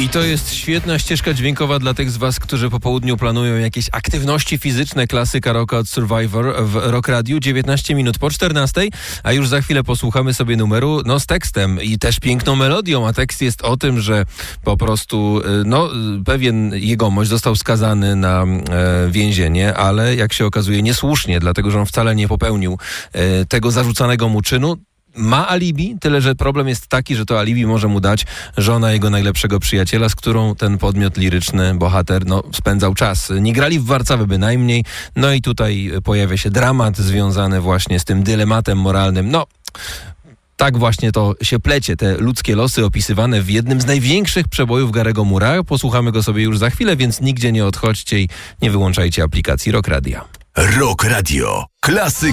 I to jest świetna ścieżka dźwiękowa dla tych z was, którzy po południu planują jakieś aktywności fizyczne. Klasyka rocka od Survivor w Rock Radiu. 19 minut po 14, a już za chwilę posłuchamy sobie numeru z tekstem i też piękną melodią, a tekst jest o tym, że po prostu pewien jegomość został skazany na więzienie, ale jak się okazuje niesłusznie, dlatego że on wcale nie popełnił tego zarzucanego mu czynu. Ma alibi, tyle że problem jest taki, że to alibi może mu dać żona jego najlepszego przyjaciela, z którą ten podmiot liryczny, bohater, spędzał czas. Nie grali w Warszawy bynajmniej, i tutaj pojawia się dramat związany właśnie z tym dylematem moralnym. Tak właśnie to się plecie, te ludzkie losy opisywane w jednym z największych przebojów Garego Moore'a. Posłuchamy go sobie już za chwilę, więc nigdzie nie odchodźcie i nie wyłączajcie aplikacji Rock Radia. Rock Radio. Klasyka.